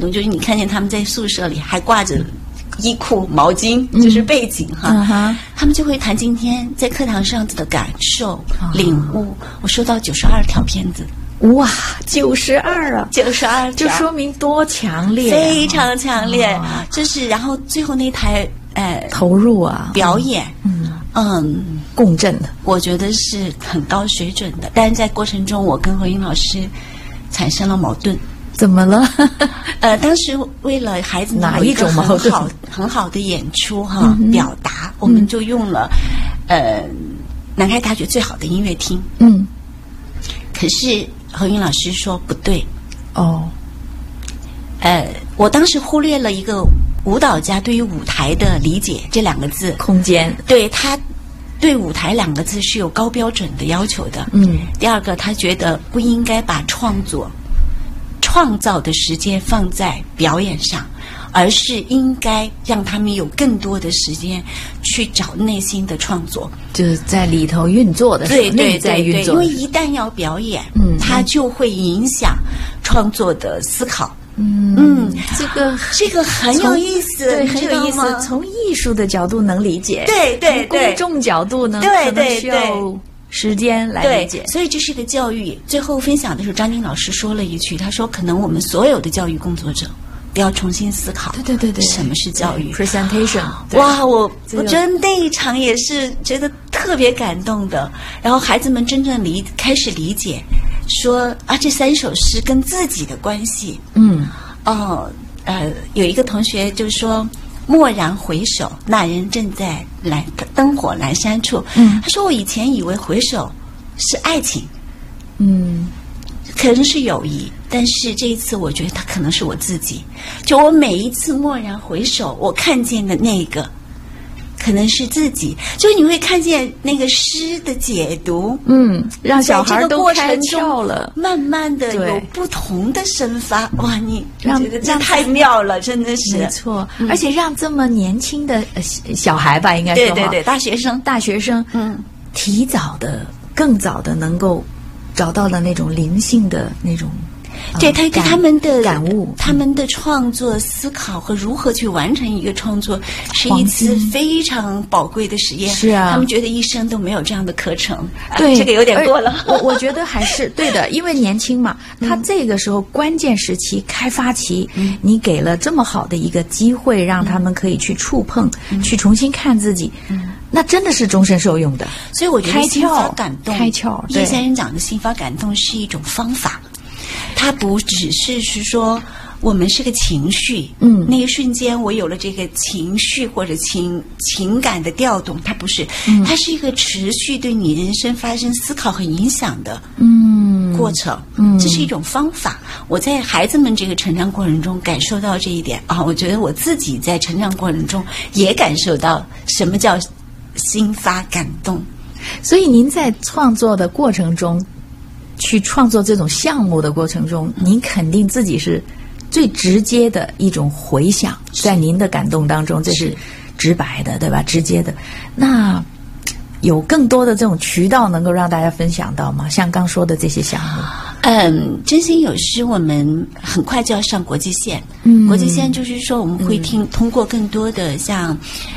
动，就是你看见他们在宿舍里还挂着衣裤、毛巾，就是背景哈，他们就会谈今天在课堂上的感受、领悟。我收到92条片子。 哇，92啊 ，92条， 就说明多强烈， 非常强烈。就是然后最后那台投入啊表演， 共振的， 我觉得是很高水准的。但是在过程中，我跟何云老师产生了矛盾。 怎么了？ 当时为了孩子哪一种矛盾？ 很好的演出哈，表达，我们就用了南开大学最好的音乐厅。可是何云老师说不对。我当时忽略了一个舞蹈家对于舞台的理解这2个字， 空间。 对，他对舞台2个字是有高标准的要求的。第二个，他觉得不应该把创造的时间放在表演上，而是应该让他们有更多的时间去找内心的创作， 就是在里头运作的时候，内在运作。 因为一旦要表演，它就会影响创作的思考。这个很有意思， 很有意思。从艺术的角度能理解， 对， 公众角度呢，可能需要时间来理解。 所以这是一个教育。最后分享的时候，张晶老师说了一句，他说可能我们所有的教育工作者都要重新思考， 对， 什么是教育 ？presentation。 哇，我觉得那一场也是觉得特别感动的。然后孩子们真正开始理解，说这3首诗跟自己的关系。有一个同学就说：“蓦然回首，那人正在灯火阑珊处。”他说：“我以前以为回首是爱情，可能是友谊，但是这一次我觉得他可能是我自己。就我每一次蓦然回首，我看见的那个可能是自己。就你会看见那个诗的解读， 让小孩都开窍了， 慢慢的有不同的生发。哇，你觉得这太妙了，真的是没错。而且让这么年轻的小孩吧，应该说对，大学生， 提早的、更早的能够找到了那种灵性的那种。 对，他们的感悟， 他们的创作思考和如何去完成一个创作，是一次非常宝贵的实验。 是啊， 他们觉得一生都没有这样的课程。 对， 这个有点过了。 我觉得还是对的，因为年轻嘛，他这个时候关键时期、开发期，你给了这么好的一个机会，让他们可以去触碰，去重新看自己。那真的是终身受用的。 所以我觉得心法感动， 开窍。 叶先生讲的心法感动是一种方法。它不只是说我们是个情绪，那一瞬间我有了这个情绪或者情感的调动，它不是，它是一个持续对你人生发生思考和影响的过程，这是一种方法。我在孩子们这个成长过程中感受到这一点我觉得我自己在成长过程中也感受到什么叫心发感动。 所以您在创作的过程中，去创作这种项目的过程中，您肯定自己是最直接的一种回响，在您的感动当中，这是直白的，对吧？直接的。那有更多的这种渠道能够让大家分享到吗？像刚说的这些项目。 真心有诗我们很快就要上国际线。国际线就是说我们会通过更多的像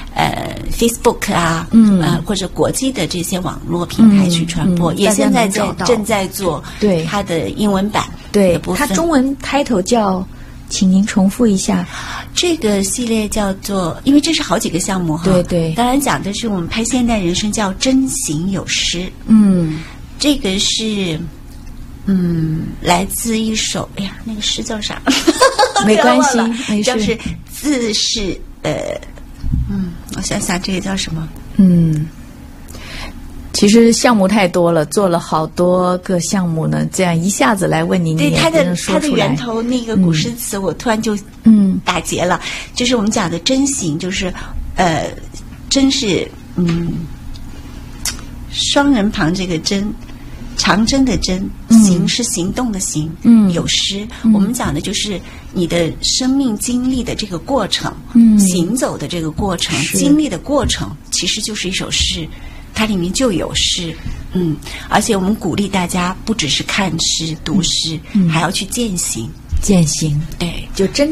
Facebook 或者国际的这些网络平台去传播，也现在正在做它的英文版的部分。 它中文 title 叫，请您重复一下。 这个系列叫做，因为这是好几个项目哈。 对， 当然讲的是我们拍现代人生叫真行有诗。这个是来自一首，哎呀，那个诗叫啥？ 没关系，没事。 就是字是我想想这个叫什么？ 其实项目太多了，做了好多个项目呢，这样一下子来问您， 对它的源头那个古诗词，我突然就打结了。就是我们讲的真行，就是真是双人旁这个真。长征的征，行是行动的行，有诗。我们讲的就是你的生命经历的这个过程，行走的这个过程，经历的过程，其实就是一首诗，它里面就有诗。而且我们鼓励大家不只是看诗、读诗，还要去践行。 践行， 对， 就真